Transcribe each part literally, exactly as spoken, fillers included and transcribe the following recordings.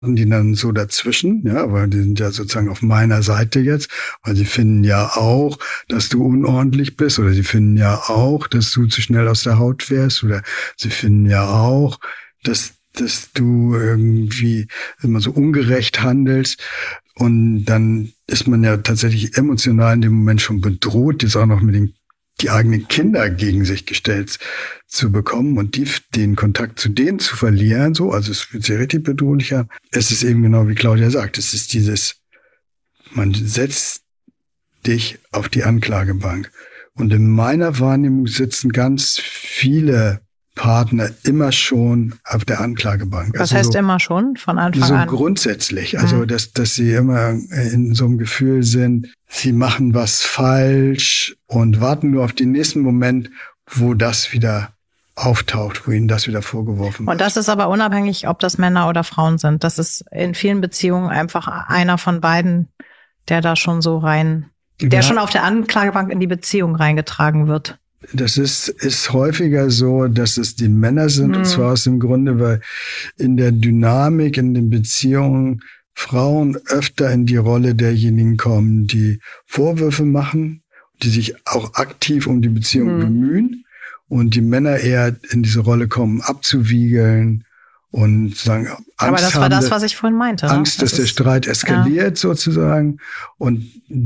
Und die dann so dazwischen, ja, weil die sind ja sozusagen auf meiner Seite jetzt, weil sie finden ja auch, dass du unordentlich bist, oder sie finden ja auch, dass du zu schnell aus der Haut fährst, oder sie finden ja auch, dass, dass du irgendwie immer so ungerecht handelst. Und dann ist man ja tatsächlich emotional in dem Moment schon bedroht, jetzt auch noch mit den die eigenen Kinder gegen sich gestellt zu bekommen und die, den Kontakt zu denen zu verlieren, so, also es fühlt sich richtig bedrohlich an. Es ist eben genau wie Claudia sagt, es ist dieses, man setzt dich auf die Anklagebank. Und in meiner Wahrnehmung sitzen ganz viele Partner immer schon auf der Anklagebank. Was also heißt so, immer schon? Von Anfang so an? So grundsätzlich. Also, mhm. dass, dass sie immer in so einem Gefühl sind, sie machen was falsch und warten nur auf den nächsten Moment, wo das wieder auftaucht, wo ihnen das wieder vorgeworfen wird. Und das ist aber unabhängig, ob das Männer oder Frauen sind. Das ist in vielen Beziehungen einfach einer von beiden, der da schon so rein, der ja. schon auf der Anklagebank in die Beziehung reingetragen wird. Das ist, ist häufiger so, dass es die Männer sind, mhm. und zwar aus dem Grunde, weil in der Dynamik, in den Beziehungen Frauen öfter in die Rolle derjenigen kommen, die Vorwürfe machen, die sich auch aktiv um die Beziehung mhm. bemühen, und die Männer eher in diese Rolle kommen, abzuwiegeln und sagen, Angst Aber das war haben, das, was ich vorhin meinte. Ne? Angst, dass das der ist, Streit eskaliert, ja. sozusagen. Und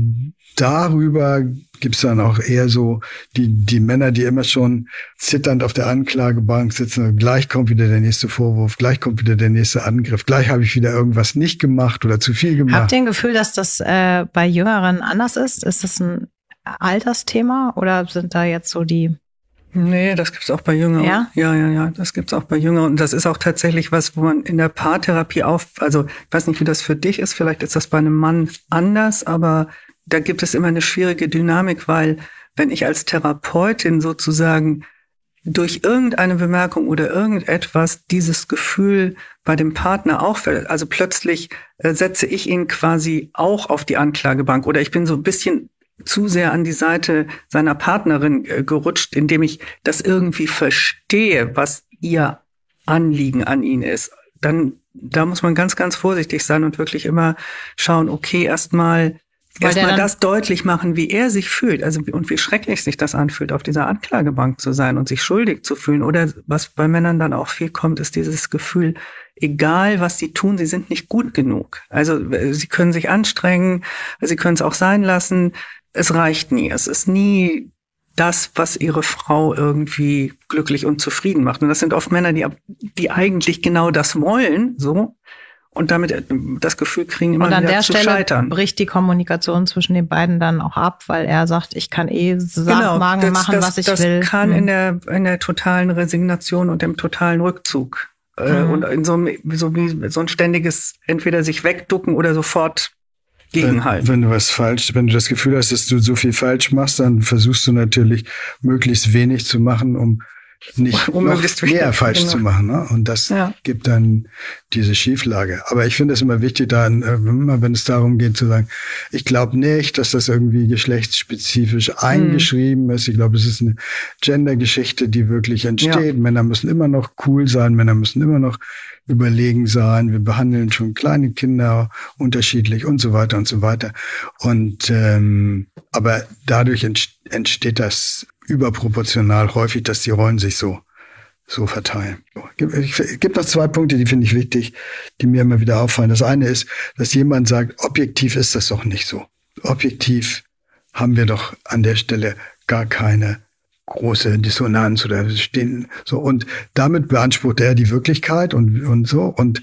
darüber gibt's dann auch eher so die, die Männer, die immer schon zitternd auf der Anklagebank sitzen. Gleich kommt wieder der nächste Vorwurf, gleich kommt wieder der nächste Angriff, gleich habe ich wieder irgendwas nicht gemacht oder zu viel gemacht. Habt ihr ein Gefühl, dass das äh, bei Jüngeren anders ist? Ist das ein Altersthema oder sind da jetzt so die... Nee, das gibt's auch bei Jüngeren. Ja? Ja, ja, ja, das gibt's auch bei Jüngeren. Und das ist auch tatsächlich was, wo man in der Paartherapie auf, also ich weiß nicht, wie das für dich ist, vielleicht ist das bei einem Mann anders, aber da gibt es immer eine schwierige Dynamik, weil wenn ich als Therapeutin sozusagen durch irgendeine Bemerkung oder irgendetwas dieses Gefühl bei dem Partner auch, also plötzlich äh, setze ich ihn quasi auch auf die Anklagebank oder ich bin so ein bisschen zu sehr an die Seite seiner Partnerin äh, gerutscht, indem ich das irgendwie verstehe, was ihr Anliegen an ihn ist. Dann, da muss man ganz, ganz vorsichtig sein und wirklich immer schauen, okay, erstmal Erstmal das deutlich machen, wie er sich fühlt, also und wie schrecklich sich das anfühlt, auf dieser Anklagebank zu sein und sich schuldig zu fühlen. Oder was bei Männern dann auch viel kommt, ist dieses Gefühl, egal was sie tun, sie sind nicht gut genug. Also sie können sich anstrengen, sie können es auch sein lassen, es reicht nie. Es ist nie das, was ihre Frau irgendwie glücklich und zufrieden macht. Und das sind oft Männer, die, die eigentlich genau das wollen, so. Und damit das Gefühl kriegen, immer wieder zu scheitern. Und an der Stelle bricht die Kommunikation zwischen den beiden dann auch ab, weil er sagt, ich kann eh sagen, genau, das, machen, das, was ich das will. Das kann hm. in der in der totalen Resignation und dem totalen Rückzug äh, hm. und in so einem so wie so ein ständiges entweder sich wegducken oder sofort gegenhalten. Wenn, wenn du was falsch, wenn du das Gefühl hast, dass du so viel falsch machst, dann versuchst du natürlich möglichst wenig zu machen, um nicht um noch mehr falsch genau. zu machen. Ne? Und das ja. gibt dann diese Schieflage. Aber ich finde es immer wichtig, da, immer wenn es darum geht zu sagen, ich glaube nicht, dass das irgendwie geschlechtsspezifisch hm. eingeschrieben ist. Ich glaube, es ist eine Gender-Geschichte, die wirklich entsteht. Ja. Männer müssen immer noch cool sein, Männer müssen immer noch überlegen sein. Wir behandeln schon kleine Kinder unterschiedlich und so weiter und so weiter. Und ähm, aber dadurch entsteht das überproportional häufig, dass die Rollen sich so so verteilen. Es gibt noch zwei Punkte, die finde ich wichtig, die mir immer wieder auffallen. Das eine ist, dass jemand sagt, objektiv ist das doch nicht so. Objektiv haben wir doch an der Stelle gar keine große Dissonanz oder stehen so, und damit beansprucht er die Wirklichkeit und und so, und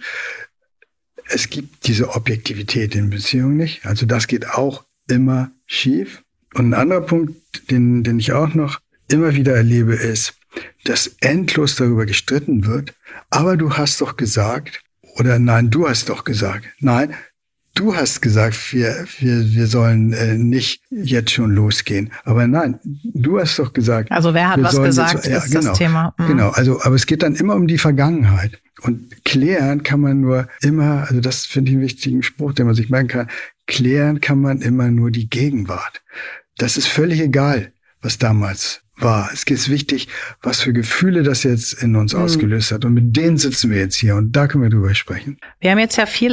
es gibt diese Objektivität in Beziehungen nicht. Also das geht auch immer schief. Und ein anderer Punkt, den, den ich auch noch immer wieder erlebe, ist, dass endlos darüber gestritten wird. Aber du hast doch gesagt, oder nein, du hast doch gesagt, nein, du hast gesagt, wir, wir, wir sollen äh, nicht jetzt schon losgehen. Aber nein, du hast doch gesagt. Also wer hat was gesagt, jetzt, ja, ist genau, das Thema. Mhm. Genau, also, aber es geht dann immer um die Vergangenheit. Und klären kann man nur immer, also das finde ich einen wichtigen Spruch, den man sich merken kann, klären kann man immer nur die Gegenwart. Das ist völlig egal, was damals war. Es ist wichtig, was für Gefühle das jetzt in uns mhm. ausgelöst hat. Und mit denen sitzen wir jetzt hier und da können wir drüber sprechen. Wir haben jetzt ja viel